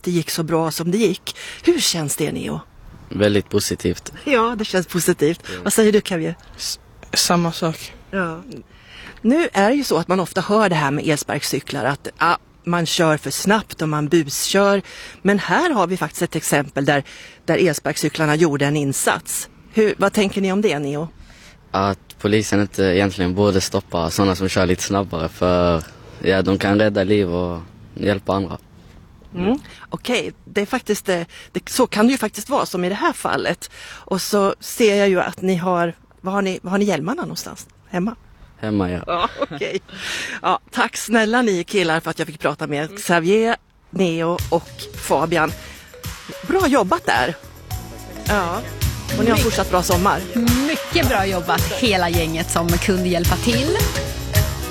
det gick så bra som det gick. Hur känns det, Neo? Väldigt positivt. Ja, det känns positivt. Vad säger du, Kavje? Samma sak. Ja. Nu är det ju så att man ofta hör det här med elsparkcyklar, att man kör för snabbt och man buskör. Men här har vi faktiskt ett exempel där elsparkcyklarna gjorde en insats. Vad tänker ni om det, Neo? Att polisen inte egentligen borde stoppa sådana som kör lite snabbare, för de kan rädda liv och hjälpa andra. Okej, det är faktiskt så kan det ju faktiskt vara som i det här fallet. Och så ser jag ju att ni har, var har ni hjälmarna någonstans? Hemma? Hemma, ja. Ja, okej. Ja, tack snälla ni killar för att jag fick prata med Xavier, Neo och Fabian. Bra jobbat där. Ja, och ni har fortsatt bra sommar. Mycket bra jobbat hela gänget som kunde hjälpa till.